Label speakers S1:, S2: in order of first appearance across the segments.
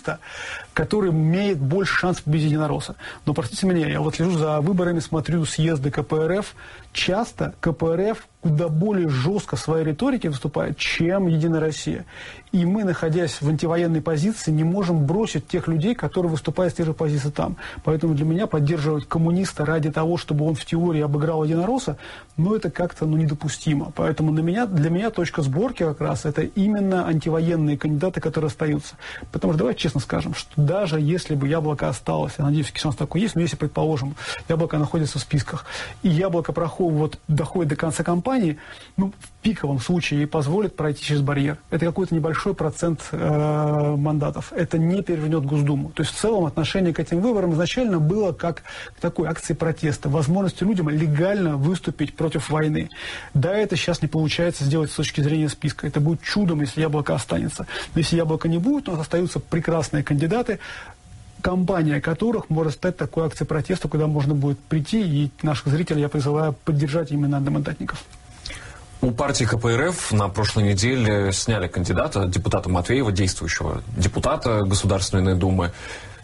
S1: коммуниста, который имеет больше шансов победить единоросса. Но, простите меня, я вот слежу за выборами, смотрю съезды КПРФ. Часто КПРФ куда более жестко в своей риторике выступает, чем «Единая Россия». И мы, находясь в антивоенной позиции, не можем бросить тех людей, которые выступают с тех же позиций там. Поэтому для меня поддерживать коммуниста ради того, чтобы он в теории обыграл единоросса, это как-то недопустимо. Поэтому для меня точка сборки как раз это именно антивоенные кандидаты, которые остаются. Потому что давайте честно скажем, что даже если бы Яблоко осталось, я надеюсь, у нас такое есть, но если, предположим, Яблоко находится в списках, и Яблоко доходит до конца кампании, в пиковом случае ей позволит пройти через барьер. Это какой-то небольшой процент мандатов. Это не перевернет Госдуму. То есть в целом отношение к этим выборам изначально было как к такой акции протеста, возможности людям легально выступить против войны. Да, это сейчас не получается сделать с точки зрения списка. Это будет чудом, если Яблоко останется. Но если Яблоко не будет, у нас остаются прекрасные кандидаты, компания которых может стать такой акцией протеста, куда можно будет прийти, и наших зрителей я призываю поддержать именно одномандатников.
S2: У партии КПРФ на прошлой неделе сняли кандидата, депутата Матвеева, действующего депутата Государственной Думы.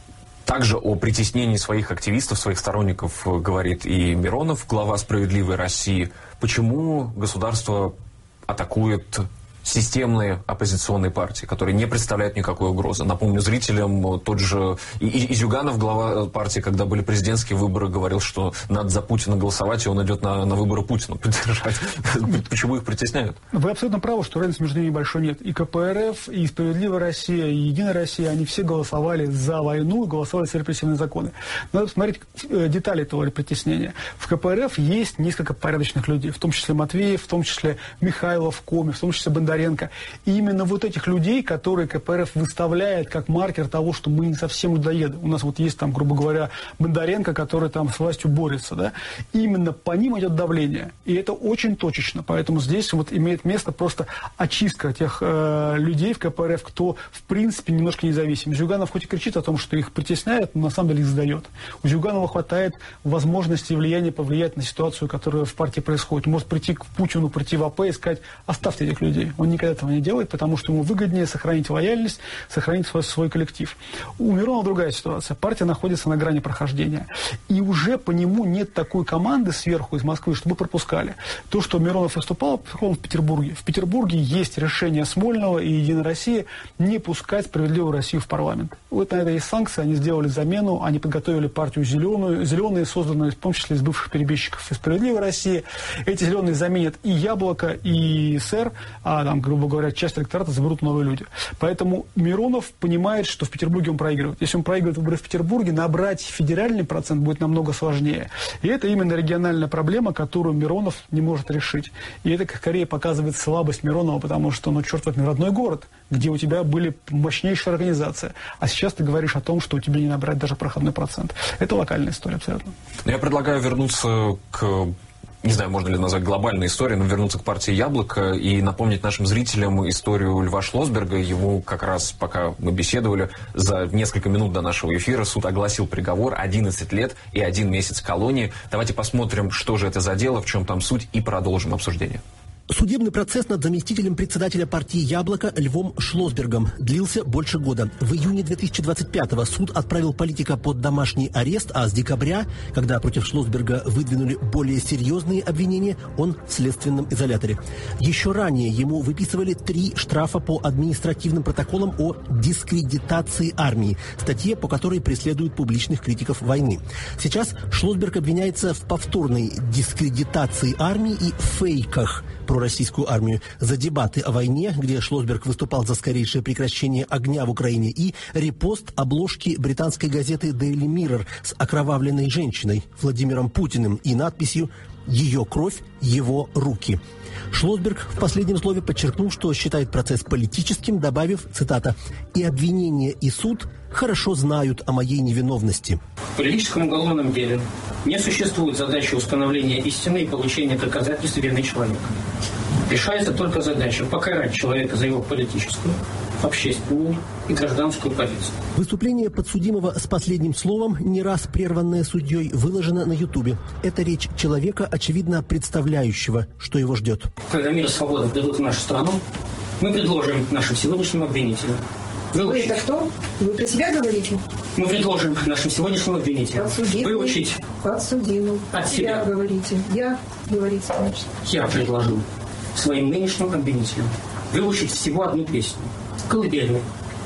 S2: Также о притеснении своих активистов, своих сторонников говорит и Миронов, глава «Справедливой России». Почему государство атакует системные оппозиционные партии, которые не представляют никакой угрозы? Напомню зрителям, тот же и Зюганов, глава партии, когда были президентские выборы, говорил, что надо за Путина голосовать, и он идет на выборы Путина поддержать. Почему их притесняют? Вы
S1: абсолютно правы, что разницы между ними большой нет. И КПРФ, и «Справедливая Россия», и «Единая Россия», они все голосовали за войну и голосовали за репрессивные законы. Надо посмотреть детали этого притеснения. В КПРФ есть несколько порядочных людей, в том числе Матвеев, в том числе Михайлов, Коми, в том числе Бондаренко. И именно вот этих людей, которые КПРФ выставляет как маркер того, что мы не совсем людоеды. У нас вот есть там, грубо говоря, Бондаренко, который там с властью борется, да. И именно по ним идет давление. И это очень точечно. Поэтому здесь вот имеет место просто очистка тех людей в КПРФ, кто в принципе немножко независим. Зюганов хоть и кричит о том, что их притесняют, но на самом деле их сдает. У Зюганова хватает возможности и влияния повлиять на ситуацию, которая в партии происходит. Он может прийти к Путину, прийти в АП и сказать: оставьте этих людей. Он никогда этого не делает, потому что ему выгоднее сохранить лояльность, сохранить свой коллектив. У Миронова другая ситуация. Партия находится на грани прохождения. И уже по нему нет такой команды сверху из Москвы, чтобы пропускали. То, что Миронов выступал в Петербурге. В Петербурге есть решение Смольного и «Единой России» не пускать «Справедливую Россию» в парламент. Вот на это есть санкции, они сделали замену, они подготовили партию «Зеленую». Зеленые, созданные в том числе из бывших перебежчиков из «Справедливой России». Эти зеленые заменят и Яблоко, и СР, грубо говоря, часть электората заберут новые люди. Поэтому Миронов понимает, что в Петербурге он проигрывает. Если он проигрывает выборы в Петербурге, набрать федеральный процент будет намного сложнее. И это именно региональная проблема, которую Миронов не может решить. И это скорее показывает слабость Миронова, потому что, черт возьми, родной город, где у тебя были мощнейшие организации. А сейчас ты говоришь о том, что у тебя не набрать даже проходной процент. Это локальная история абсолютно.
S2: Я предлагаю вернуться к... Не знаю, можно ли назвать глобальной историей, но вернуться к партии «Яблоко» и напомнить нашим зрителям историю Льва Шлосберга. Ему как раз, пока мы беседовали, за несколько минут до нашего эфира суд огласил приговор 11 лет и 1 месяц колонии. Давайте посмотрим, что же это за дело, в чем там суть, и продолжим обсуждение.
S3: Судебный процесс над заместителем председателя партии «Яблоко» Львом Шлосбергом длился больше года. В июне 2025-го суд отправил политика под домашний арест, а с декабря, когда против Шлосберга выдвинули более серьезные обвинения, он в следственном изоляторе. Еще ранее ему выписывали 3 штрафа по административным протоколам о дискредитации армии, статье, по которой преследуют публичных критиков войны. Сейчас Шлосберг обвиняется в повторной дискредитации армии и фейках про российскую армию, за дебаты о войне, где Шлосберг выступал за скорейшее прекращение огня в Украине, и репост обложки британской газеты Daily Mirror с окровавленной женщиной Владимиром Путиным и надписью «Ее кровь, его руки». Шлосберг в последнем слове подчеркнул, что считает процесс политическим, добавив, цитата, «И обвинение, и суд хорошо знают о моей невиновности».
S4: В политическом уголовном деле не существует задачи установления истины и получения доказательств вины человека. Решается только задача покарать человека за его политическую, общественную и гражданскую позицию.
S3: Выступление подсудимого с последним словом, не раз прерванное судьей, выложено на Ютубе. Это речь человека, очевидно представляющего, что его ждет.
S4: Когда мир и свобода придут в нашу страну, мы предложим нашим сегодняшним обвинителям
S5: Вы это кто? Вы про себя говорите?
S4: Мы предложим нашим сегодняшним обвинителям выучить
S5: подсудимым.
S4: От себя
S5: говорите. Я говорите, конечно.
S4: Я предложу своим нынешним обвинителям выучить всего одну песню. Колыбельную.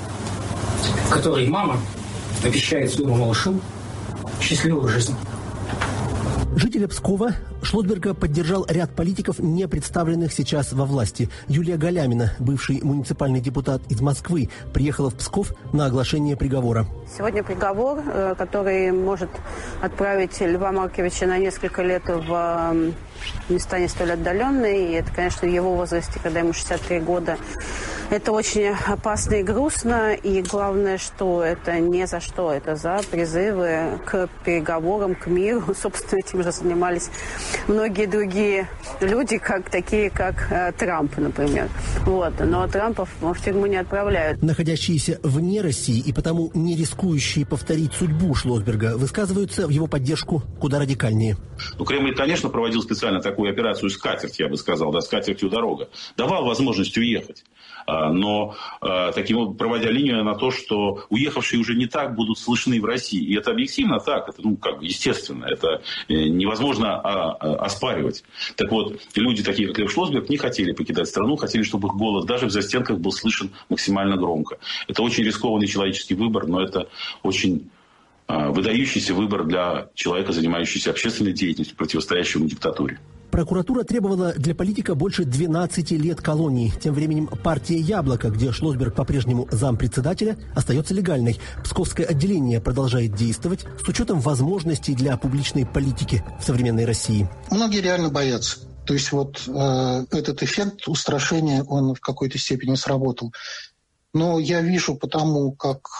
S4: В которой мама обещает своему малышу счастливую жизнь.
S3: Жителя Пскова Шлосберга поддержал ряд политиков, не представленных сейчас во власти. Юлия Галямина, бывший муниципальный депутат из Москвы, приехала в Псков на оглашение приговора.
S6: Сегодня приговор, который может отправить Льва Марковича на несколько лет в места не столь отдаленные. И это, конечно, в его возрасте, когда ему 63 года. Это очень опасно и грустно. И главное, что это не за что. Это за призывы к переговорам, к миру. Собственно, этим же занимались многие другие люди, такие как Трамп, например. Но Трампа в тюрьму не отправляют.
S3: Находящиеся вне России и потому не рискующие повторить судьбу Шлосберга высказываются в его поддержку куда радикальнее.
S7: Кремль, конечно, проводил специально такую операцию «Скатерть», я бы сказал, «Скатертью дорога». Давал возможность уехать. Но таким проводя линию на то, что уехавшие уже не так будут слышны в России. И это объективно так, это естественно, это невозможно оспаривать. Так вот, люди, такие как Лев Шлосберг, не хотели покидать страну, хотели, чтобы их голос даже в застенках был слышен максимально громко. Это очень рискованный человеческий выбор, но это очень выдающийся выбор для человека, занимающегося общественной деятельностью, противостоящего диктатуре.
S3: Прокуратура требовала для политика больше 12 лет колонии. Тем временем партия «Яблоко», где Шлосберг по-прежнему зампредседателя, остается легальной. Псковское отделение продолжает действовать с учетом возможностей для публичной политики в современной России.
S8: Многие реально боятся. То есть этот эффект устрашения, он в какой-то степени сработал. Но я вижу потому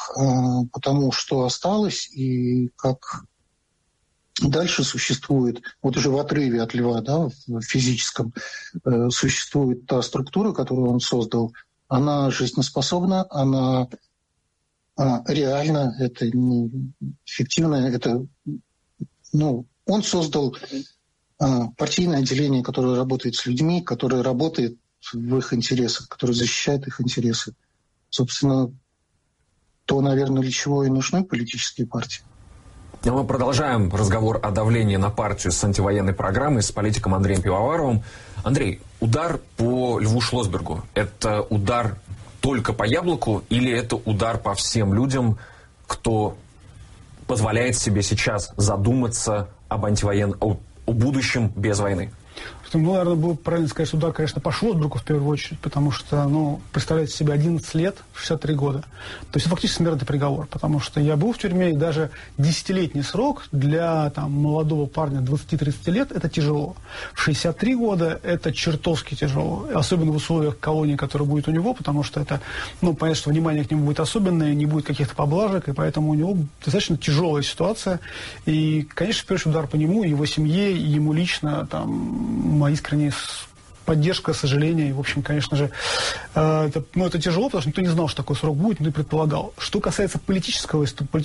S8: что осталось и как дальше существует, уже в отрыве от Льва, в физическом, существует та структура, которую он создал. Она жизнеспособна, она реальна, это не фиктивно, он создал партийное отделение, которое работает с людьми, которое работает в их интересах, которое защищает их интересы. Собственно, то, наверное, для чего и нужны политические партии.
S2: Мы продолжаем разговор о давлении на партию с антивоенной программой с политиком Андреем Пивоваровым. Андрей, удар по Льву Шлосбергу – это удар только по Яблоку или это удар по всем людям, кто позволяет себе сейчас задуматься о будущем без войны?
S1: Наверное, было правильно сказать, что удар, конечно, по Шлосбергу в первую очередь, потому что, представляете себе, 11 лет, 63 года. То есть фактически смертный приговор, потому что я был в тюрьме, и даже 10-летний срок для молодого парня 20-30 лет – это тяжело. В 63 года это чертовски тяжело, особенно в условиях колонии, которая будет у него, потому что это, понятно, что внимание к нему будет особенное, не будет каких-то поблажек, и поэтому у него достаточно тяжелая ситуация. И, конечно, в первый удар по нему, его семье, и ему лично, моя искренняя поддержка, сожаление. И, в общем, конечно же, это тяжело, потому что никто не знал, что такой срок будет, никто не предполагал. Что касается политического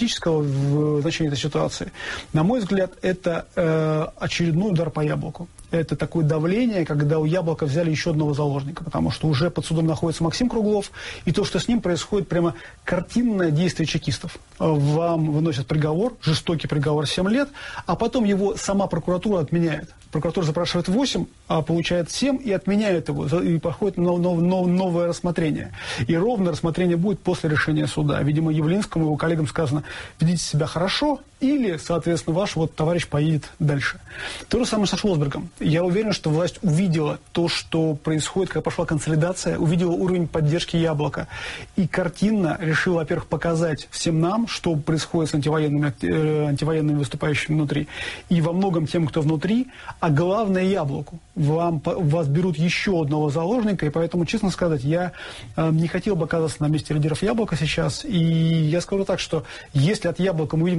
S1: значения этой ситуации, на мой взгляд, это очередной удар по Яблоку. Это такое давление, когда у Яблока взяли еще одного заложника, потому что уже под судом находится Максим Круглов, и то, что с ним происходит, прямо картинное действие чекистов. Вам выносят приговор, жестокий приговор 7 лет, а потом его сама прокуратура отменяет. Прокуратура запрашивает 8, а получает 7 и отменяет его, и проходит новое рассмотрение. И ровно рассмотрение будет после решения суда. Видимо, Явлинскому и его коллегам сказано: ведите себя хорошо, или, соответственно, ваш товарищ поедет дальше. То же самое со Шлосбергом. Я уверен, что власть увидела то, что происходит, когда пошла консолидация, увидела уровень поддержки Яблока. И картинно решила, во-первых, показать всем нам, что происходит с антивоенными выступающими внутри. И во многом тем, кто внутри, а главное Яблоку. Вас берут еще одного заложника, и поэтому, честно сказать, я не хотел бы оказаться на месте лидеров Яблока сейчас. И я скажу так, что если от Яблока мы видим какие-то заявления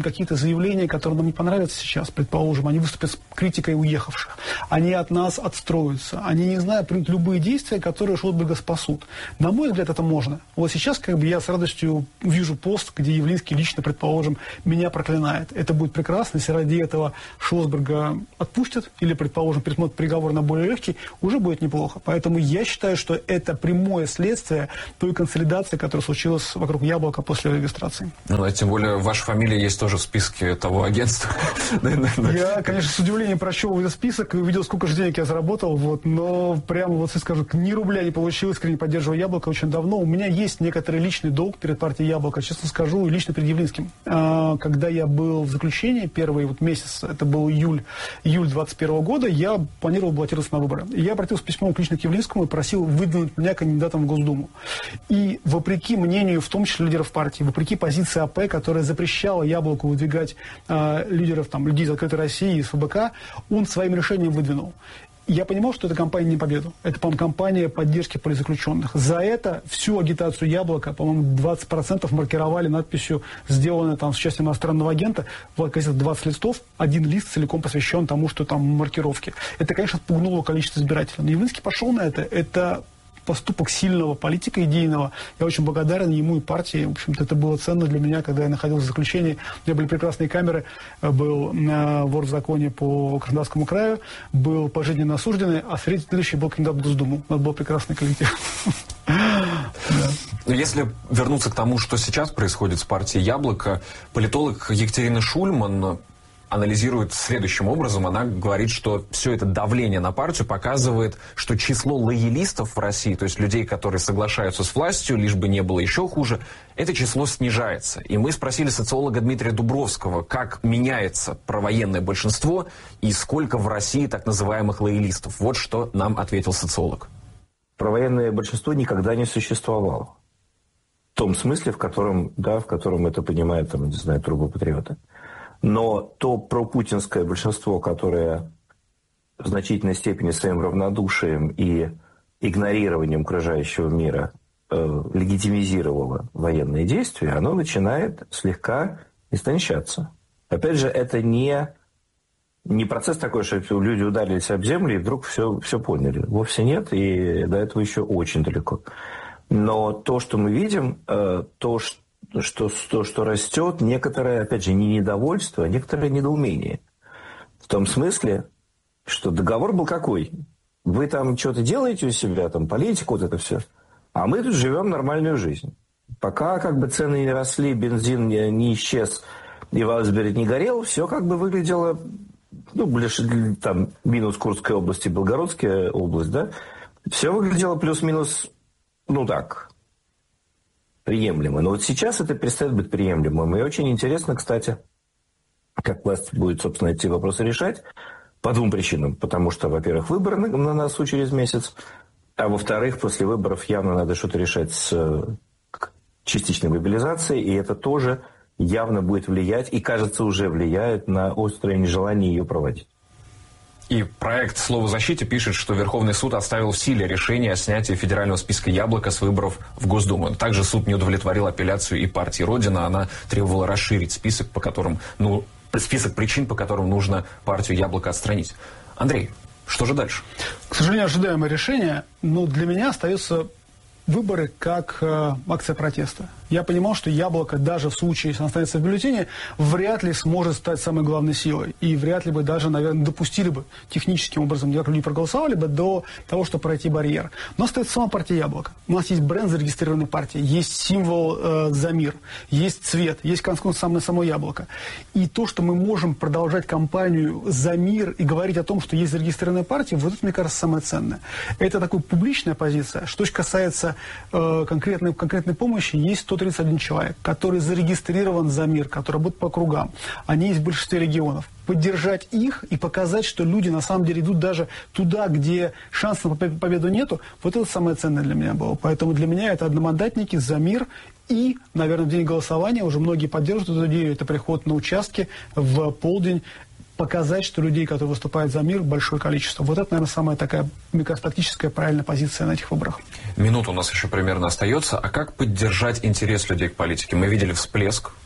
S1: заявления, которые нам не понравятся сейчас, предположим, они выступят с критикой уехавших, они от нас отстроятся, они, не знаю, примут любые действия, которые Шлосберга спасут. На мой взгляд, это можно. Вот сейчас я с радостью вижу пост, где Явлинский лично, предположим, меня проклинает. Это будет прекрасно, если ради этого Шлосберга отпустят или, предположим, пересмотрят приговор на более легкий, уже будет неплохо. Поэтому я считаю, что это прямое следствие той консолидации, которая случилась вокруг Яблока после регистрации.
S2: Ну, тем более, ваша фамилия есть тоже в списке того агентства.
S1: Я, конечно, с удивлением прощупал этот список и увидел, сколько же денег я заработал, но прямо скажу, ни рубля не получилось, искренне поддерживаю Яблоко очень давно. У меня есть некоторый личный долг перед партией Яблоко, честно скажу, и лично перед Явлинским. Когда я был в заключении, первый месяц, это был июль 2021 года, я планировал баллотироваться на выборы. И я обратился с письмом лично к Явлинскому и просил выдвинуть меня кандидатом в Госдуму. И вопреки мнению, в том числе лидеров партии, вопреки позиции АП, которая запрещала Яблоку выдвигать лидеров, людей из «Открытой России», из ФБК, он своим решением выдвинул. Я понимал, что это кампания не победу. Это, по-моему, кампания поддержки политзаключенных. За это всю агитацию Яблока, по-моему, 20% маркировали надписью, сделанной с участием иностранного агента. В газете 20 листов, один лист целиком посвящен тому, что там маркировки. Это, конечно, отпугнуло количество избирателей. Но Явлинский пошел на это. Это поступок сильного политика идейного. Я очень благодарен ему и партии. В общем-то, это было ценно для меня, когда я находился в заключении. У меня были прекрасные камеры. Был вор в законе по Краснодарскому краю, был пожизненно осужденный, а следующий был кандидат в Госдуму. У нас был прекрасный коллектив.
S2: Если вернуться к тому, что сейчас происходит с партией «Яблоко», политолог Екатерина Шульман анализирует следующим образом. Она говорит, что все это давление на партию показывает, что число лоялистов в России, то есть людей, которые соглашаются с властью, лишь бы не было еще хуже, это число снижается. И мы спросили социолога Дмитрия Дубровского, как меняется провоенное большинство и сколько в России так называемых лоялистов. Вот что нам ответил социолог.
S9: Провоенное большинство никогда не существовало. В том смысле, в котором это понимает, трубопатриоты. Но то пропутинское большинство, которое в значительной степени своим равнодушием и игнорированием окружающего мира легитимизировало военные действия, оно начинает слегка истончаться. Опять же, это не процесс такой, что люди ударились об землю и вдруг все поняли. Вовсе нет, и до этого еще очень далеко. Но то, что мы видим, что растет некоторое, опять же, не недовольство, а некоторое недоумение. В том смысле, что договор был какой? Вы там что-то делаете у себя, политику, вот это все, а мы тут живем нормальную жизнь. Пока цены не росли, бензин не исчез и Валсберг не горел, все выглядело, минус Курская область и Белгородская область, да, все выглядело плюс-минус, приемлемо. Но вот сейчас это перестает быть приемлемым. И очень интересно, кстати, как власть будет, собственно, эти вопросы решать. По двум причинам. Потому что, во-первых, выборы на носу через месяц. А во-вторых, после выборов явно надо что-то решать с частичной мобилизацией. И это тоже явно будет влиять, и, кажется, уже влияет на острое нежелание ее проводить.
S2: И проект «Слово защите» пишет, что Верховный суд оставил в силе решение о снятии федерального списка «Яблоко» с выборов в Госдуму. Также суд не удовлетворил апелляцию и партии «Родина». Она требовала расширить список причин, по которым нужно партию «Яблоко» отстранить. Андрей, что же дальше?
S1: К сожалению, ожидаемое решение, но для меня остается выборы как акция протеста. Я понимал, что «Яблоко», даже в случае, если оно останется в бюллетене, вряд ли сможет стать самой главной силой. И вряд ли бы даже, наверное, допустили бы техническим образом, как люди проголосовали бы до того, чтобы пройти барьер. Но остается сама партия «Яблоко». У нас есть бренд зарегистрированной партии, есть символ «За мир», есть цвет, есть само «Яблоко». И то, что мы можем продолжать кампанию «За мир» и говорить о том, что есть зарегистрированная партия, вот это, мне кажется, самое ценное. Это такая публичная позиция. Что же касается конкретной помощи, есть 131 человек, который зарегистрирован «За мир», который работает по кругам. Они есть в большинстве регионов. Поддержать их и показать, что люди на самом деле идут даже туда, где шансов на победу нету, вот это самое ценное для меня было. Поэтому для меня это одномандатники, «За мир» и, наверное, в день голосования уже многие поддерживают эту идею. Это приход на участки в полдень, показать, что людей, которые выступают за мир, большое количество. Вот это, наверное, самая такая, мне кажется, тактическая правильная позиция на этих выборах.
S2: Минута у нас еще примерно остается. А как поддержать интерес людей к политике? Мы видели всплеск, когда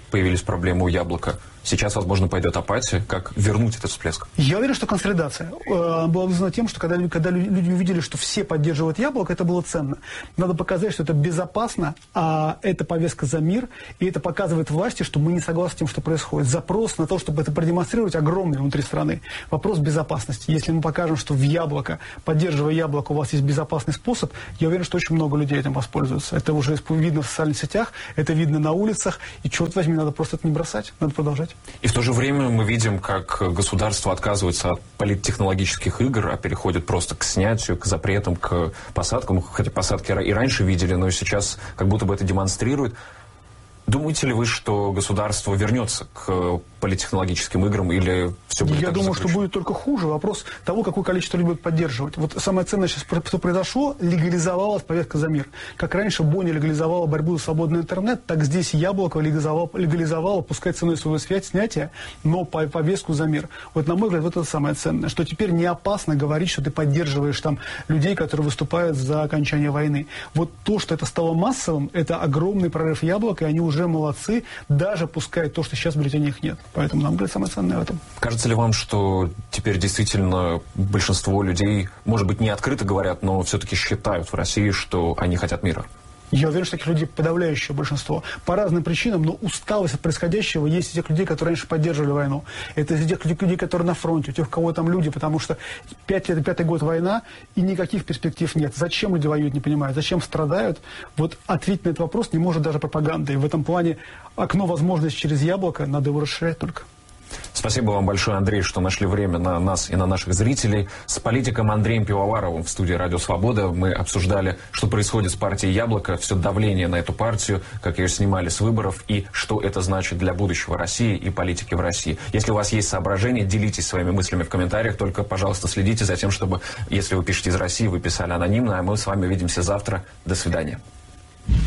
S2: появились проблемы у Яблока. Сейчас, возможно, пойдет апатия. Как вернуть этот всплеск?
S1: Я уверен, что консолидация была вызвана тем, что когда люди увидели, что все поддерживают Яблоко, это было ценно. Надо показать, что это безопасно, а это повестка за мир, и это показывает власти, что мы не согласны с тем, что происходит. Запрос на то, чтобы это продемонстрировать, огромный внутри страны. Вопрос безопасности. Если мы покажем, что в Яблоко, поддерживая Яблоко, у вас есть безопасный способ, я уверен, что очень много людей этим воспользуются. Это уже видно в социальных сетях, это видно на улицах, и, черт возьми, надо просто это не бросать, надо продолжать.
S2: И в то же время мы видим, как государство отказывается от политтехнологических игр, а переходит просто к снятию, к запретам, к посадкам. Хотя посадки и раньше видели, но сейчас как будто бы это демонстрирует. Думаете ли вы, что государство вернется к политтехнологическим играм или все будет
S1: Я
S2: так же
S1: думаю, что
S2: запрещено?
S1: будет только хуже. Вопрос того, какое количество людей будет поддерживать. Вот самое ценное сейчас, что произошло, легализовалась повестка за мир. Как раньше Боня легализовала борьбу за свободный интернет, так здесь Яблоко легализовало, пускай ценой своего снятия, но повестку за мир. Вот, на мой взгляд, вот это самое ценное, что теперь не опасно говорить, что ты поддерживаешь там людей, которые выступают за окончание войны. Вот то, что это стало массовым, это огромный прорыв Яблока, и они уже молодцы, даже пускай то, что сейчас в бюллетене их нет. Поэтому, на мой взгляд, самое ценное в этом.
S2: Кажется ли вам, что теперь действительно большинство людей, может быть, не открыто говорят, но все-таки считают в России, что они хотят мира?
S1: Я уверен, что таких людей подавляющее большинство. По разным причинам, но усталость от происходящего есть у тех людей, которые раньше поддерживали войну. Это из тех людей, которые на фронте, у тех, у кого там люди, потому что 5 лет, 5-й год война, и никаких перспектив нет. Зачем люди воюют, не понимают, зачем страдают? Вот ответить на этот вопрос не может даже пропаганда. И в этом плане окно возможностей через Яблоко, надо его расширять только.
S2: Спасибо вам большое, Андрей, что нашли время на нас и на наших зрителей. С политиком Андреем Пивоваровым в студии «Радио Свобода» мы обсуждали, что происходит с партией «Яблоко», все давление на эту партию, как ее снимали с выборов и что это значит для будущего России и политики в России. Если у вас есть соображения, делитесь своими мыслями в комментариях, только, пожалуйста, следите за тем, чтобы, если вы пишете из России, вы писали анонимно, а мы с вами увидимся завтра. До свидания.